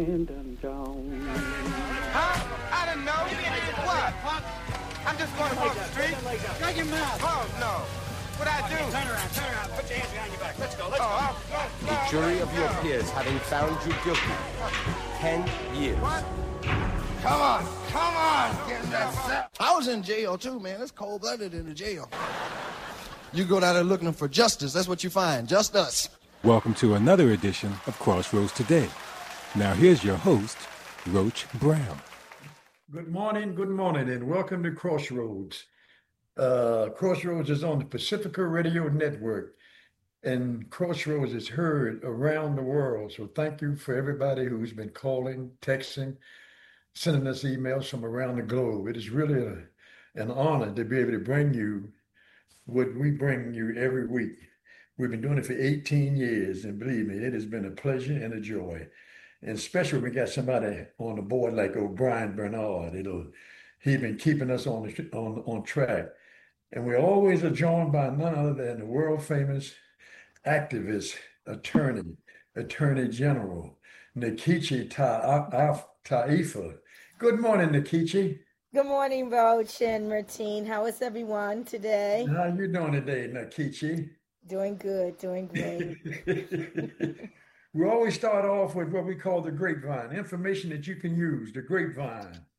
Huh? I don't know. What? I'm just going across the street. Shut your mouth. Oh, no. What'd I do? Turn around. Put your hands behind your back. Let's go. The jury of your peers having found you guilty. 10 years. What? Come on. Get in that cell. I was in jail too, man. It's cold-blooded in the jail. You go down there looking for justice. That's what you find. Just us. Welcome to another edition of Crossroads Today. Now here's your host, Roach Brown. Good morning, and welcome to Crossroads. Crossroads is on the Pacifica Radio Network, and Crossroads is heard around the world. So thank you for everybody who's been calling, texting, sending us emails from around the globe. It is really an honor to be able to bring you what we bring you every week. We've been doing it for 18 years, and believe me, it has been a pleasure and a joy. And especially when we got somebody on the board like O'Brien Bernard. He's been keeping us on track. And we always are joined by none other than the world famous activist, attorney general, Nkechi Taifa. Good morning, Nkechi. Good morning, Roach and Martine. How is everyone today? How you doing today, Nkechi? Doing good, doing great. We always start off with what we call the grapevine, information that you can use, the grapevine.